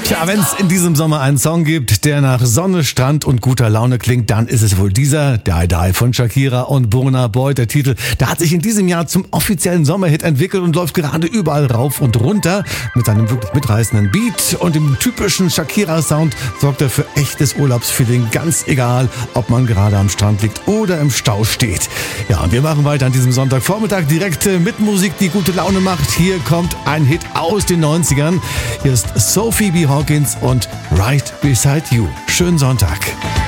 Tja, wenn es in diesem Sommer einen Song gibt, der nach Sonne, Strand und guter Laune klingt, dann ist es wohl dieser, Die Die von Shakira und Burna Boy. Der Titel, der hat sich in diesem Jahr zum offiziellen Sommerhit entwickelt und läuft gerade überall rauf und runter. Mit seinem wirklich mitreißenden Beat und dem typischen Shakira-Sound sorgt er für echtes Urlaubsfeeling, ganz egal, ob man gerade am Strand liegt oder im Stau steht. Ja, und wir machen weiter an diesem Sonntagvormittag direkt mit Musik, die gute Laune macht. Hier kommt ein Hit aus den 90ern. Hier ist Sophie B. Hawkins und Right Beside You. Schönen Sonntag.